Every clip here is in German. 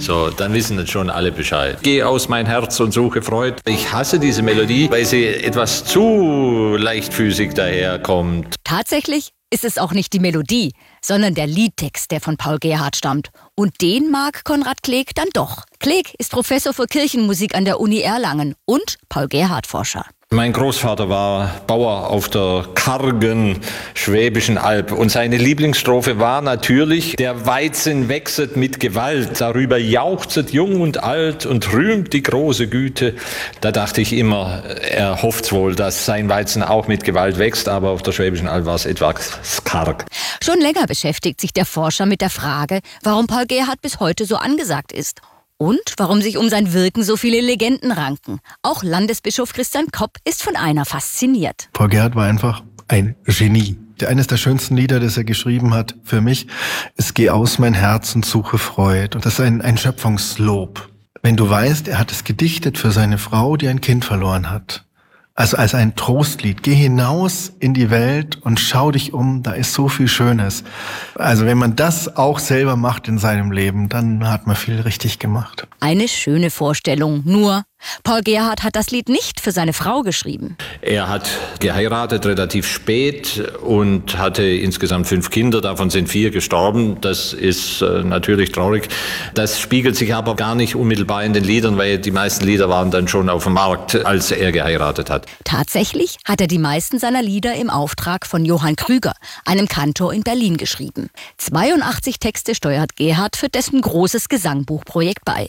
So, dann wissen jetzt schon alle Bescheid. Geh aus mein Herz und suche Freud. Ich hasse diese Melodie, weil sie etwas zu leichtfüßig daherkommt. Tatsächlich ist es auch nicht die Melodie, sondern der Liedtext, der von Paul Gerhardt stammt. Und den mag Konrad Kleg dann doch. Kleg ist Professor für Kirchenmusik an der Uni Erlangen und Paul Gerhardt-Forscher. Mein Großvater war Bauer auf der kargen Schwäbischen Alb und seine Lieblingsstrophe war natürlich: Der Weizen wächset mit Gewalt, darüber jauchzet jung und alt und rühmt die große Güte. Da dachte ich immer, er hofft wohl, dass sein Weizen auch mit Gewalt wächst, aber auf der Schwäbischen Alb war es etwas karg. Schon länger beschäftigt sich der Forscher mit der Frage, warum Paul Gerhardt bis heute so angesagt ist. Und warum sich um sein Wirken so viele Legenden ranken. Auch Landesbischof Christian Kopp ist von einer fasziniert. Paul Gerhardt war einfach ein Genie. Eines der schönsten Lieder, das er geschrieben hat für mich, ist Geh aus mein Herz und suche Freud. Und das ist ein Schöpfungslob. Wenn du weißt, er hat es gedichtet für seine Frau, die ein Kind verloren hat. Also als ein Trostlied. Geh hinaus in die Welt und schau dich um, da ist so viel Schönes. Also wenn man das auch selber macht in seinem Leben, dann hat man viel richtig gemacht. Eine schöne Vorstellung, nur Paul Gerhardt hat das Lied nicht für seine Frau geschrieben. Er hat geheiratet relativ spät und hatte insgesamt 5 Kinder, davon sind 4 gestorben. Das ist natürlich traurig. Das spiegelt sich aber gar nicht unmittelbar in den Liedern, weil die meisten Lieder waren dann schon auf dem Markt, als er geheiratet hat. Tatsächlich hat er die meisten seiner Lieder im Auftrag von Johann Krüger, einem Kantor in Berlin, geschrieben. 82 Texte steuert Gerhardt für dessen großes Gesangbuchprojekt bei.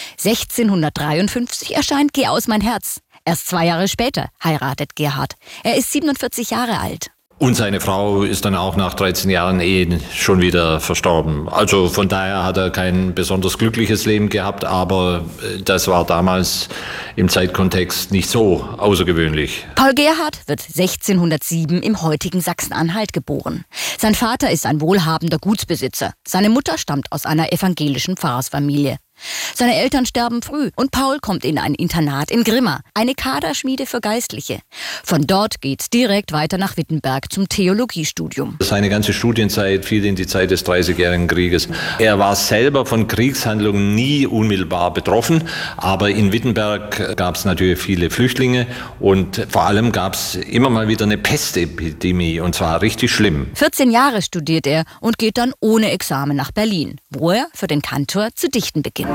1653 erscheint Geh aus mein Herz. Erst 2 Jahre später heiratet Gerhardt. Er ist 47 Jahre alt. Und seine Frau ist dann auch nach 13 Jahren Ehe schon wieder verstorben. Also von daher hat er kein besonders glückliches Leben gehabt, aber das war damals im Zeitkontext nicht so außergewöhnlich. Paul Gerhardt wird 1607 im heutigen Sachsen-Anhalt geboren. Sein Vater ist ein wohlhabender Gutsbesitzer. Seine Mutter stammt aus einer evangelischen Pfarrersfamilie. Seine Eltern sterben früh und Paul kommt in ein Internat in Grimma, eine Kaderschmiede für Geistliche. Von dort geht's direkt weiter nach Wittenberg zum Theologiestudium. Seine ganze Studienzeit fiel in die Zeit des Dreißigjährigen Krieges. Er war selber von Kriegshandlungen nie unmittelbar betroffen, aber in Wittenberg gab es natürlich viele Flüchtlinge und vor allem gab es immer mal wieder eine Pestepidemie und zwar richtig schlimm. 14 Jahre studiert er und geht dann ohne Examen nach Berlin, wo er für den Kantor zu dichten beginnt.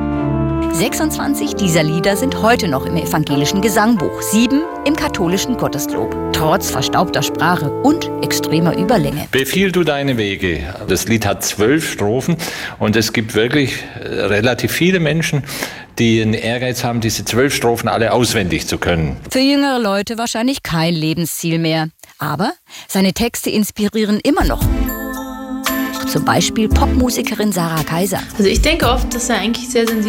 26 dieser Lieder sind heute noch im evangelischen Gesangbuch, 7 im katholischen Gotteslob, trotz verstaubter Sprache und extremer Überlänge. Befiehl du deine Wege. Das Lied hat 12 Strophen und es gibt wirklich relativ viele Menschen, die einen Ehrgeiz haben, diese 12 Strophen alle auswendig zu können. Für jüngere Leute wahrscheinlich kein Lebensziel mehr. Aber seine Texte inspirieren immer noch. Zum Beispiel Popmusikerin Sarah Kaiser. Also ich denke oft, dass er eigentlich sehr sensibel